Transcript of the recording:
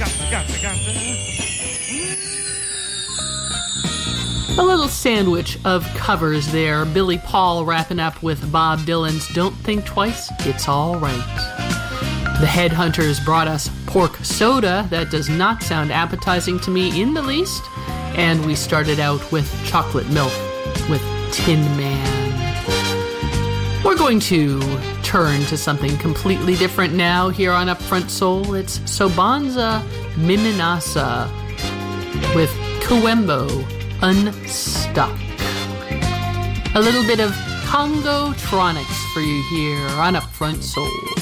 A little sandwich of covers there. Billy Paul wrapping up with Bob Dylan's Don't Think Twice, It's All Right. The Headhunters brought us Pork Soda. That does not sound appetizing to me in the least. And we started out with Chocolate Milk with Tin Man. We're going to turn to something completely different now here on Upfront Soul. It's Sobanza Miminasa with Kuembo Unstuck. A little bit of Congo Tronics for you here on Upfront Soul.